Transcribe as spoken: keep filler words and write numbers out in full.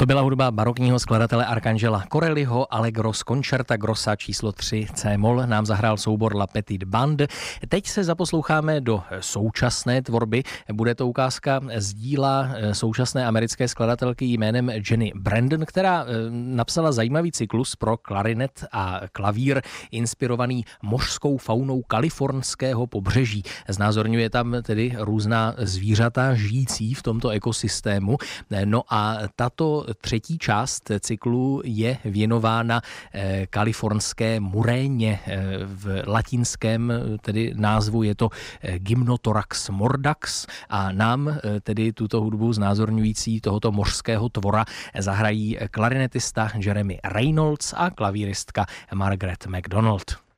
To byla hudba barokního skladatele Arcangela Corelliho Allegro z Concerta Grossa číslo tři C-moll. Nám zahrál soubor La Petite Bande. Teď se zaposloucháme do současné tvorby. Bude to ukázka z díla současné americké skladatelky jménem Jenny Brandon, která napsala zajímavý cyklus pro klarinet a klavír, inspirovaný mořskou faunou kalifornského pobřeží. Znázorňuje tam tedy různá zvířata žijící v tomto ekosystému. No a tato třetí část cyklu je věnována eh, kalifornské muréně. Eh, v latinském tedy názvu je to eh, Gymnotorax mordax a nám eh, tedy tuto hudbu znázorňující tohoto mořského tvora zahrají klarinetista Jeremy Reynolds a klavíristka Margaret McDonald.